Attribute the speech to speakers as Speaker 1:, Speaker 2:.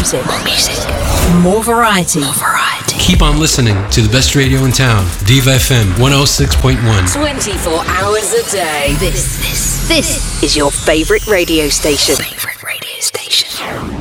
Speaker 1: music. More variety.
Speaker 2: Keep on listening to the best radio in town, Diva FM 106.1.
Speaker 1: 24 hours a day. This is your favorite radio station.